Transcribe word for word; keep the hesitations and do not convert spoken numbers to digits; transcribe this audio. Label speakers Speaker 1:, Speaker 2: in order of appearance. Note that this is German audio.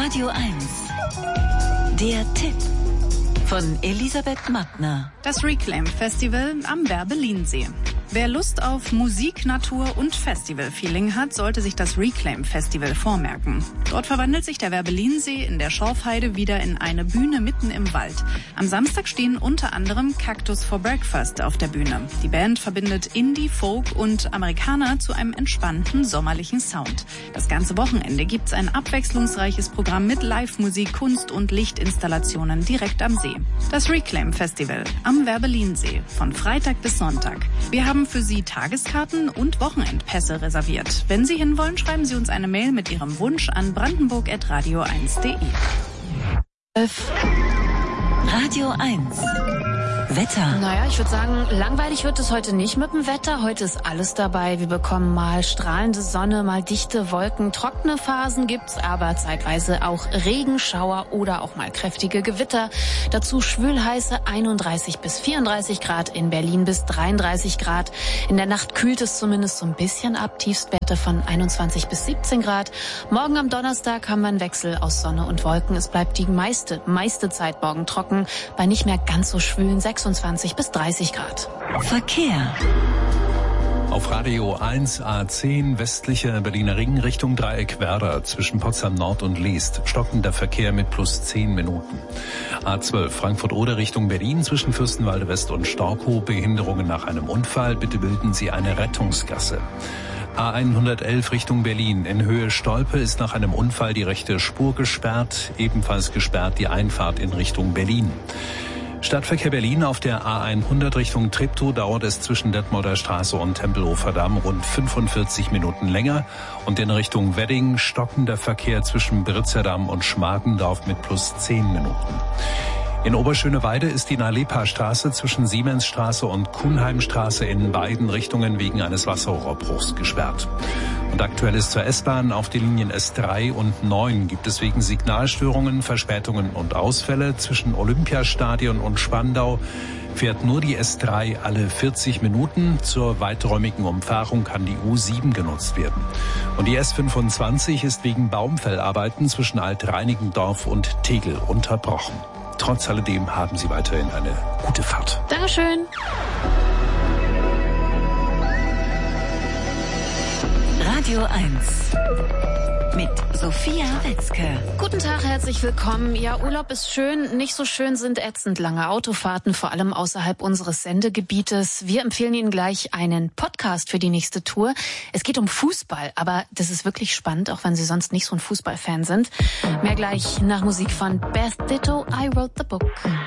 Speaker 1: Radio eins. Der Tipp von Elisabeth Mattner.
Speaker 2: Das Reclaim Festival am Werbellinsee. Wer Lust auf Musik, Natur und Festival-Feeling hat, sollte sich das Reclaim Festival vormerken. Dort verwandelt sich der Werbellinsee in der Schorfheide wieder in eine Bühne mitten im Wald. Am Samstag stehen unter anderem Cactus for Breakfast auf der Bühne. Die Band verbindet Indie, Folk und Amerikaner zu einem entspannten, sommerlichen Sound. Das ganze Wochenende gibt's ein abwechslungsreiches Programm mit Live-Musik, Kunst und Lichtinstallationen direkt am See. Das Reclaim Festival am Werbellinsee von Freitag bis Sonntag. Wir haben für Sie Tageskarten und Wochenendpässe reserviert. Wenn Sie hinwollen, schreiben Sie uns eine Mail mit Ihrem Wunsch an brandenburg at radio eins punkt de.
Speaker 1: Radio eins. Wetter.
Speaker 3: Naja, ich würde sagen, langweilig wird es heute nicht mit dem Wetter. Heute ist alles dabei. Wir bekommen mal strahlende Sonne, mal dichte Wolken. Trockene Phasen gibt's, aber zeitweise auch Regenschauer oder auch mal kräftige Gewitter. Dazu schwülheiße einunddreißig bis vierunddreißig Grad, in Berlin bis dreiunddreißig Grad. In der Nacht kühlt es zumindest so ein bisschen ab. Tiefstwerte von einundzwanzig bis siebzehn Grad. Morgen am Donnerstag haben wir einen Wechsel aus Sonne und Wolken. Es bleibt die meiste, meiste Zeit morgen trocken, bei nicht mehr ganz so schwülen sechsundzwanzig bis dreißig Grad.
Speaker 1: Verkehr.
Speaker 4: Auf Radio eins A zehn westlicher Berliner Ring Richtung Dreieck Werder zwischen Potsdam Nord und Leest. Stockender Verkehr mit plus zehn Minuten. A zwölf Frankfurt-Oder Richtung Berlin zwischen Fürstenwalde West und Storkow. Behinderungen nach einem Unfall. Bitte bilden Sie eine Rettungsgasse. A hundertelf Richtung Berlin. In Höhe Stolpe ist nach einem Unfall die rechte Spur gesperrt. Ebenfalls gesperrt die Einfahrt in Richtung Berlin. Stadtverkehr Berlin auf der A hundert Richtung Treptow dauert es zwischen Detmolder Straße und Tempelhofer Damm rund fünfundvierzig Minuten länger und in Richtung Wedding stockender Verkehr zwischen Britzerdamm und Schmargendorf mit plus zehn Minuten. In Oberschöneweide ist die Nalepa-Straße zwischen Siemensstraße und Kuhnheimstraße in beiden Richtungen wegen eines Wasserrohrbruchs gesperrt. Und aktuell ist zur S-Bahn auf den Linien S drei und neun gibt es wegen Signalstörungen, Verspätungen und Ausfälle zwischen Olympiastadion und Spandau fährt nur die S drei alle vierzig Minuten. Zur weiträumigen Umfahrung kann die U sieben genutzt werden. Und die S fünfundzwanzig ist wegen Baumfellarbeiten zwischen Alt-Reinickendorf und Tegel unterbrochen. Trotz alledem haben Sie weiterhin eine gute Fahrt.
Speaker 3: Dankeschön.
Speaker 1: Radio eins. Mit Sophia Wetzke.
Speaker 3: Guten Tag, herzlich willkommen. Ja, Urlaub ist schön, nicht so schön sind ätzend lange Autofahrten, vor allem außerhalb unseres Sendegebietes. Wir empfehlen Ihnen gleich einen Podcast für die nächste Tour. Es geht um Fußball, aber das ist wirklich spannend, auch wenn Sie sonst nicht so ein Fußballfan sind. Mehr gleich nach Musik von Beth Ditto, I Wrote the Book.